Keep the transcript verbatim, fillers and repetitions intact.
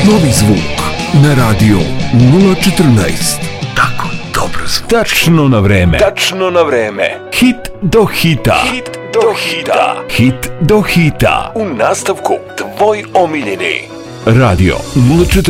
Novi zvuk na radio nula četrnaest. Tako dobro zvuk. Tačno na vreme. Tačno na vreme. Hit do hita. Hit do hita. Hit do hita. U nastavku tvoj omiljeni. Radio nula četrnaest.